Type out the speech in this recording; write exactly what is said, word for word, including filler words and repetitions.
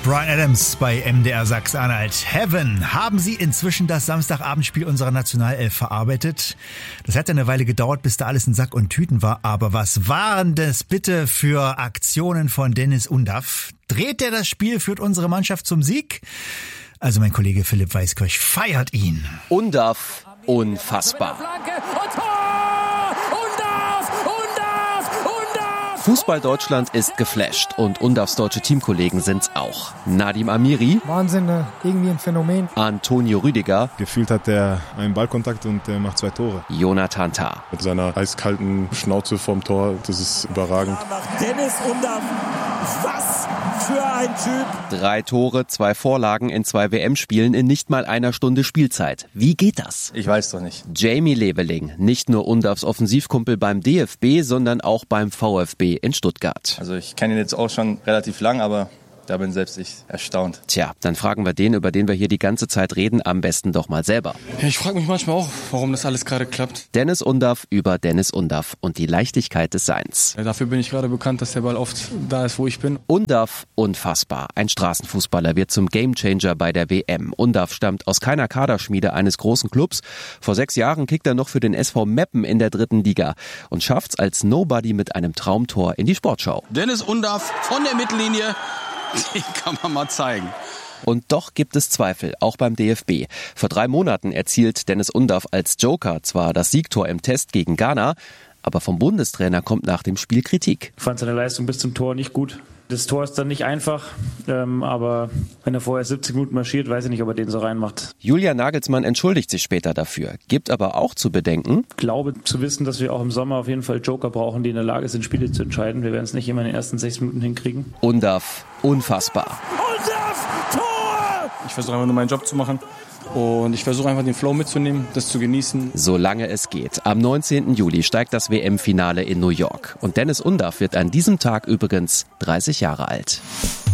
Bryan Adams bei M D R Sachsen-Anhalt. Heaven. Haben Sie inzwischen das Samstagabendspiel unserer Nationalelf verarbeitet? Das hat ja eine Weile gedauert, bis da alles in Sack und Tüten war. Aber was waren das bitte für Aktionen von Dennis Undaff? Dreht er das Spiel, führt unsere Mannschaft zum Sieg? Also mein Kollege Philipp Weiskirch feiert ihn. Undaff, unfassbar. Fußball Deutschland ist geflasht und Undaffs deutsche Teamkollegen sind's auch. Nadim Amiri. Wahnsinn, irgendwie ein Phänomen. Antonio Rüdiger. Gefühlt hat er einen Ballkontakt und er macht zwei Tore. Jonathan Tah. Mit seiner eiskalten Schnauze vom Tor, das ist überragend. Dennis Undaff, was für ein Typ. Drei Tore, zwei Vorlagen in zwei W M-Spielen in nicht mal einer Stunde Spielzeit. Wie geht das? Ich weiß doch nicht. Jamie Leveling, nicht nur Undaffs Offensivkumpel beim D F B, sondern auch beim VfB in Stuttgart. Also ich kenne ihn jetzt auch schon relativ lang, aber da bin selbst ich erstaunt. Tja, dann fragen wir den, über den wir hier die ganze Zeit reden, am besten doch mal selber. Ja, ich frage mich manchmal auch, warum das alles gerade klappt. Dennis Undaff über Dennis Undaff und die Leichtigkeit des Seins. Ja, dafür bin ich gerade bekannt, dass der Ball oft da ist, wo ich bin. Undaff, unfassbar. Ein Straßenfußballer wird zum Gamechanger bei der W M. Undaff stammt aus keiner Kaderschmiede eines großen Clubs. Vor sechs Jahren kickt er noch für den S V Meppen in der dritten Liga und schafft's als Nobody mit einem Traumtor in die Sportschau. Dennis Undaff von der Mittellinie. Den kann man mal zeigen. Und doch gibt es Zweifel, auch beim D F B. Vor drei Monaten erzielt Dennis Undaff als Joker zwar das Siegtor im Test gegen Ghana, aber vom Bundestrainer kommt nach dem Spiel Kritik. Ich fand seine Leistung bis zum Tor nicht gut. Das Tor ist dann nicht einfach, ähm, aber wenn er vorher siebzig Minuten marschiert, weiß ich nicht, ob er den so reinmacht. Julian Nagelsmann entschuldigt sich später dafür, gibt aber auch zu bedenken: Ich glaube zu wissen, dass wir auch im Sommer auf jeden Fall Joker brauchen, die in der Lage sind, Spiele zu entscheiden. Wir werden es nicht immer in den ersten sechs Minuten hinkriegen. Undaff, unfassbar. Undaff, Tor! Ich versuche einfach nur meinen Job zu machen. Und ich versuche einfach den Flow mitzunehmen, das zu genießen. Solange es geht. Am neunzehnten Juli steigt das W M-Finale in New York. Und Dennis Undaff wird an diesem Tag übrigens dreißig Jahre alt.